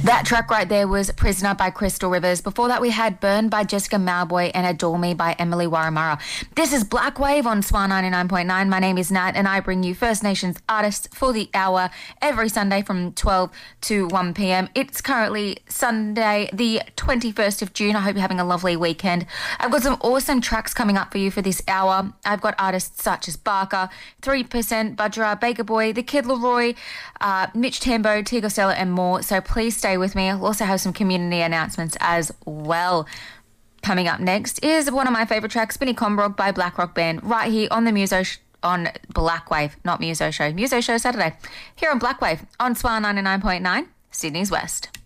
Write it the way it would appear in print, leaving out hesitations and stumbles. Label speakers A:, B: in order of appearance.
A: That track right there was Prisoner by Crystal Rivers. Before that, we had Burn by Jessica Mauboy and Adore Me by Emily Waramara. This is Black Wave on SWAR 99.9. My name is Nat, and I bring you First Nations artists for the hour every Sunday from 12 to 1 p.m. It's currently Sunday, the 21st of June. I hope you're having a lovely weekend. I've got some awesome tracks coming up for you for this hour. I've got artists such as Barker, 3%, Budgerah, Baker Boy, The Kid Laroi, Mitch Tambo, Tigo Stella, and more. So please stay with me. I'll also have some community announcements as well. Coming up next is one of my favourite tracks, Spinny Combrog by Black Rock Band, right here on the on Black Wave, not Muso Show. Muso Show Saturday, here on Black Wave on SWAR 99.9, Sydney's West.